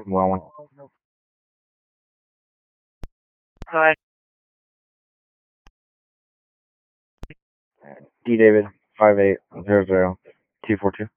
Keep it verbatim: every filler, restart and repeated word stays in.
Well one. Hi. D David five eight zero zero two four two.